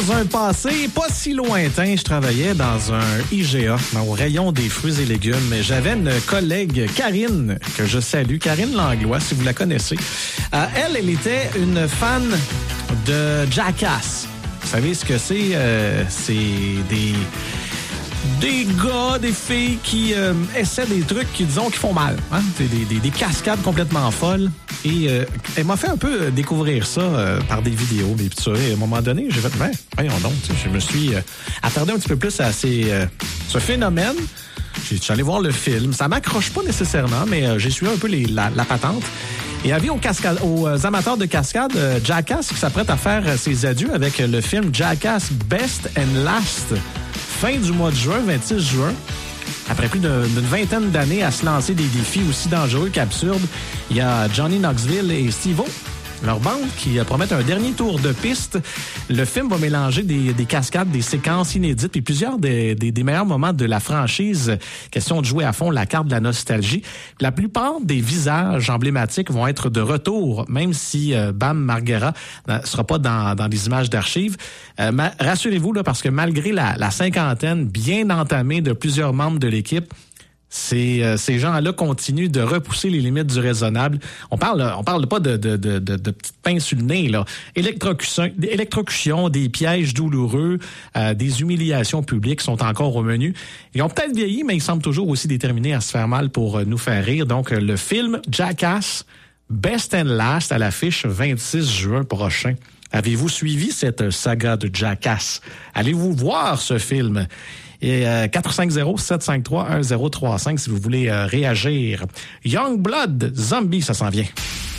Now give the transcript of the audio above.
Dans un passé pas si lointain, je travaillais dans un IGA, au rayon des fruits et légumes. J'avais une collègue, Karine, que je salue, Karine Langlois, si vous la connaissez. Elle était une fan de Jackass. Vous savez ce que c'est? C'est des gars, des filles qui essaient des trucs qui, disons, qui font mal. Hein? Des cascades complètement folles. Et elle m'a fait un peu découvrir ça par des vidéos. Mais tout ça, et à un moment donné, j'ai fait, voyons donc, je me suis attardé un petit peu plus à ce phénomène. Je suis allé voir le film. Ça m'accroche pas nécessairement, mais j'ai suivi un peu la patente. Et avis aux amateurs de cascade, Jackass qui s'apprête à faire ses adieux avec le film Jackass Best and Last. Fin du mois de juin, 26 juin. Après plus d'une vingtaine d'années à se lancer des défis aussi dangereux qu'absurdes, il y a Johnny Knoxville et Steve-O, leur bande, qui promettent un dernier tour de piste. Le film va mélanger des cascades, des séquences inédites et plusieurs des meilleurs moments de la franchise. Question de jouer à fond la carte de la nostalgie. La plupart des visages emblématiques vont être de retour, même si Bam Margera ne sera pas dans les images d'archives. Rassurez-vous, là, parce que malgré la cinquantaine bien entamée de plusieurs membres de l'équipe, ces gens-là continuent de repousser les limites du raisonnable. On parle pas de petites pinces sur le nez, là. Électrocution, des pièges douloureux, des humiliations publiques sont encore au menu. Ils ont peut-être vieilli, mais ils semblent toujours aussi déterminés à se faire mal pour nous faire rire. Donc, le film Jackass, Best and Last, à l'affiche 26 juin prochain. Avez-vous suivi cette saga de Jackass? Allez-vous voir ce film? Et 450-753-1035 si vous voulez réagir. Youngblood, Zombie, ça s'en vient.